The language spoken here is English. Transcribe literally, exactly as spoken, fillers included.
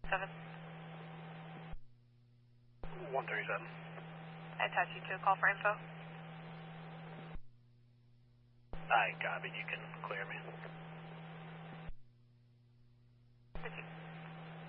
seven. one thirty-seven. I attach you to a call for info. I copy. You can clear me.